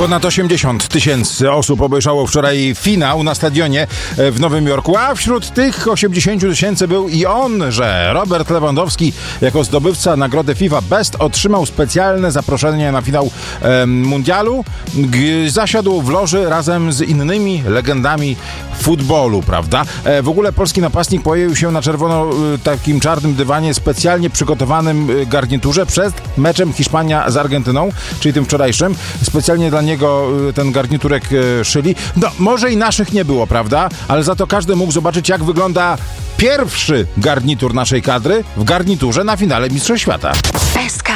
Ponad 80 000 osób obejrzało wczoraj finał na stadionie w Nowym Jorku, a wśród tych 80 000 był i onże. Robert Lewandowski jako zdobywca nagrody FIFA Best otrzymał specjalne zaproszenie na finał mundialu. Zasiadł w loży razem z innymi legendami futbolu, prawda? W ogóle polski napastnik pojawił się na czerwono takim czarnym dywanie, specjalnie przygotowanym garniturze przed meczem Hiszpania z Argentyną, czyli tym wczorajszym. Specjalnie dla niego ten garniturek szyli. No, może i naszych nie było, prawda? Ale za to każdy mógł zobaczyć, jak wygląda pierwszy garnitur naszej kadry w garniturze na finale Mistrzostw Świata.